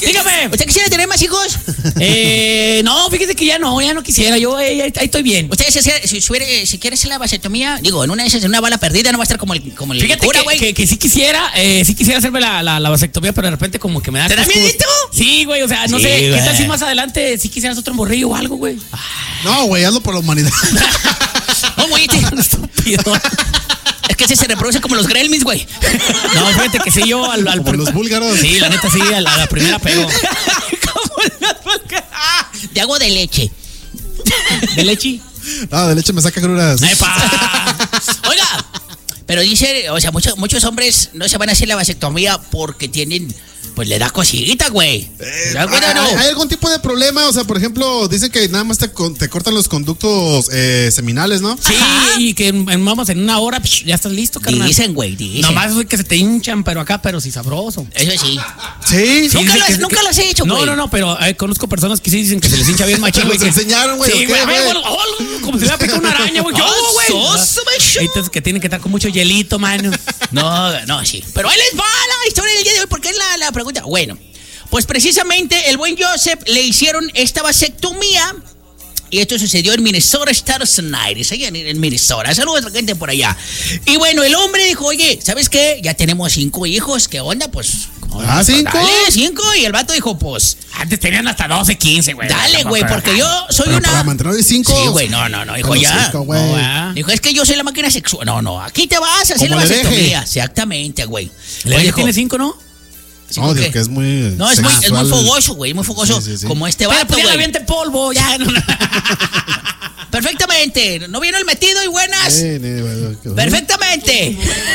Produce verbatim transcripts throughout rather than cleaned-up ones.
Dígame. ¿Usted quisiera tener más hijos? Eh, no, fíjese que ya no, ya no quisiera. Yo eh, ahí, ahí estoy bien. Usted si, si, si, si quiere hacer la vasectomía, digo, en una de esas, en una bala perdida, no va a estar como el, como el Fíjate cura, que, güey. que, que sí quisiera, eh, sí quisiera hacerme la, la, la vasectomía, pero de repente como que me da... ¿Te da cascos. miedito? Sí, güey, o sea, no Sí, sé, güey. ¿qué tal si más adelante sí quisieras otro morrillo o algo, güey? No, güey, hazlo por la humanidad. No, güey, te... Estúpido. Es que ese se reproduce como los gremlins, güey. No, fíjate que sí, yo al... al Como los búlgaros. Sí, la neta sí, a la, a la primera pego. Como los búlgaros. Ah, de agua de leche. ¿De leche? No, de leche me saca crudas. ¡Epa! Oiga, pero dice, o sea, muchos, muchos hombres no se van a hacer la vasectomía porque tienen, pues le da cosita, güey. Eh, ¿Te das cuenta, ¿hay, no? ¿Hay algún tipo de problema? O sea, por ejemplo, dicen que nada más te, con- te cortan los conductos eh, seminales, ¿no? Sí, Ajá. y que en, en- vamos, en una hora psh, ya estás listo, carnal. Dicen, güey, dicen. Nomás es que se te hinchan, pero acá, pero sí sabroso. Eso sí. Sí. Sí, Nunca dice lo que- has- nunca que- lo has hecho, No, güey. no, no, pero eh, conozco personas que sí dicen que se les hincha bien machín, güey. ¿Los que- enseñaron, güey, Sí, o qué, güey, güey? güey, oh, como si hubiera picado una araña, güey. ¿Qué hubo, güey? Oh, soso, macho. Entonces que tienen que estar con mucho hielito, mano. No, no, sí. Pero ahí les va la historia del día de hoy, porque es la, la pregunta. Bueno, pues precisamente el buen Joseph le hicieron esta vasectomía. Y esto sucedió en Minnesota, Estados Unidos, allá en, en Minnesota. Saludos a la gente por allá. Y bueno, el hombre dijo, oye, ¿sabes qué? Ya tenemos cinco hijos, ¿qué onda? Pues... Ah, cinco. Dale, cinco. Y el vato dijo, pues... Antes tenían hasta doce, quince, güey. Dale, güey, porque yo soy Pero una... para mantener de cinco. Sí, güey, no, no, no, dijo Bueno, ya. cinco, güey. No, ¿verdad? Dijo, es que yo soy la máquina sexual. No, no, aquí te vas a hacer Como la le deje. vasectomía. Exactamente, güey. ¿Le Oye, dijo, tiene cinco, no? ¿sí, No, por digo qué? que es muy. No, es muy, es muy sexual. fogoso, güey, muy fogoso. Sí, sí, sí. Como este Pero vato, pues ya le güey. aviente polvo, ya. No, no. Perfectamente. ¿No vino el metido y buenas? Sí, ni- bueno, que- Perfectamente.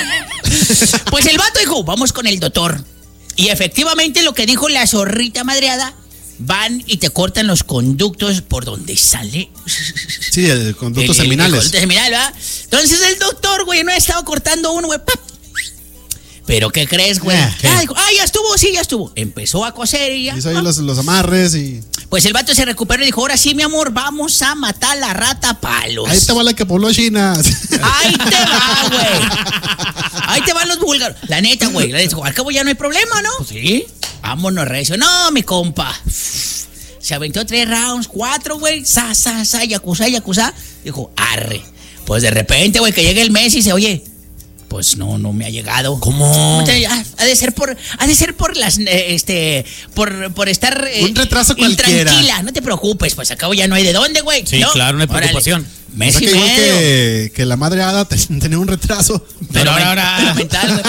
Pues el vato dijo, vamos con el doctor. Y efectivamente lo que dijo la zorrita madreada, van y te cortan los conductos por donde sale. Sí, el conductos El- el- seminales. el conducto seminal, ¿verdad? Entonces el doctor, güey, no estaba cortando uno, güey. ¡pap! Pero ¿qué crees, güey? Ah, ¿qué? Ah, dijo, ah, ya estuvo, sí, ya estuvo. Empezó a coser y ya. Hizo ahí ah. los, los amarres y. Pues el vato se recuperó y dijo, ahora sí, mi amor, vamos a matar la rata a palos. Ahí te va la que pobló China. Ahí te va, güey. Ahí te van los búlgaros. La neta, güey. La neta, al cabo ya no hay problema, ¿no? Pues sí. Vámonos, recio. No, mi compa. Se aventó tres rounds, cuatro, güey. Sa, sa, sa, yakuza, yakuza. Dijo, arre. Pues de repente, güey, que llega el mes y dice, oye, pues no, no me ha llegado. ¿Cómo? Ah, Ha de ser por, ha de ser por las, eh, este, por, por estar eh, Un retraso cualquiera. Tranquila, no te preocupes, pues acabo ya no hay de dónde, güey. Sí, claro, no hay Órale. preocupación. O Mes sea y que igual medio. que, que la madre Ada te- tenía un retraso. Pero ahora, ahora. Pero mental, güey.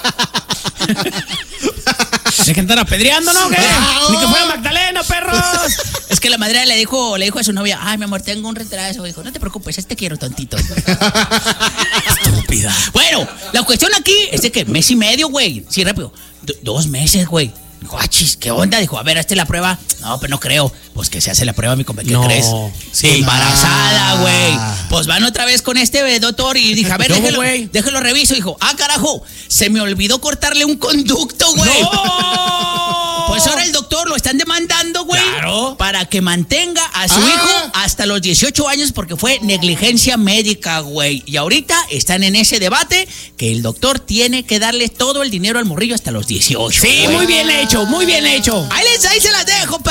Dejen estar apedreando, ¿no? ¿Qué? Ah, Ni que oh. fuera Magdalena, perros. Es que la madre le dijo, le dijo a su novia, ay, mi amor, tengo un retraso. Dijo, no te preocupes, este quiero tantito. Estúpida. Bueno, la cuestión aquí es de que mes y medio, güey. Sí, rápido. Do- dos meses, güey. Dijo, ah, chis, ¿qué onda? Dijo, a ver, hazte la prueba. No, pero no creo. Pues que se hace la prueba, mi compa. ¿Qué No. crees? Sí. Embarazada, Ah. güey. Pues van otra vez con este doctor y dije, a ver, ¿Cómo, déjelo, güey? déjelo reviso. Dijo, ah, carajo, se me olvidó cortarle un conducto, güey. ¡No! Pues ahora el doctor lo están demandando, güey. Claro. Para que mantenga a su Ah. hijo hasta los dieciocho años porque fue negligencia médica, güey. Y ahorita están en ese debate que el doctor tiene que darle todo el dinero al morrillo hasta los dieciocho. Sí, güey. muy bien hecho, muy bien hecho. Ahí les, ahí se las dejo,